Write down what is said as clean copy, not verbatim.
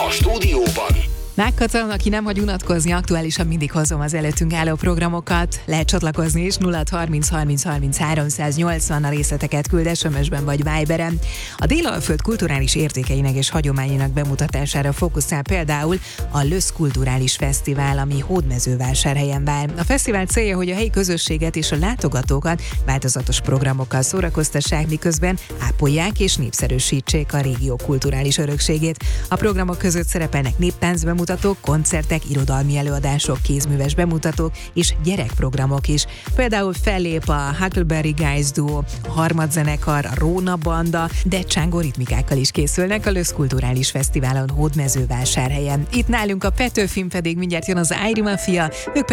A stúdióban Mák Katalin, aki nem hagy unatkozni, aktuálisan mindig hozom az előttünk álló programokat. Lehet csatlakozni is, 0630 30 30 380, a részleteket küld SMS-ben vagy Viberen. A Délalföld kulturális értékeinek és hagyományainak bemutatására fókuszál például a Lösz Kulturális Fesztivál, ami Hódmezővásárhelyen vár. A fesztivál célja, hogy a helyi közösséget és a látogatókat változatos programokkal szórakoztassák, miközben ápolják és népszerűsítsék a régió kulturális örökségét. A programok között szerepelnek néptánc bemutatók, koncertek, irodalmi előadások, kézműves bemutatók és gyerekprogramok is. Például fellép a Huckleberry Guys Duo, a Harmadzenekar, a Róna Banda, de csángó ritmikákkal is készülnek a Lösz Kulturális Fesztiválon Hódmezővásárhelyen. Itt nálunk a Petőfin pedig mindjárt jön az Áiri Mafia, ők